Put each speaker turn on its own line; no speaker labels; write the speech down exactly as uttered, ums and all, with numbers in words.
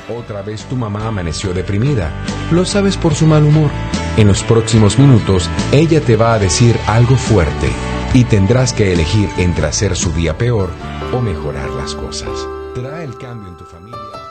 Otra vez tu mamá amaneció deprimida. Lo sabes por su mal humor. En los próximos minutos, ella te va a decir algo fuerte y tendrás que elegir entre hacer su día peor o mejorar las cosas. ¿Trae el cambio en tu familia?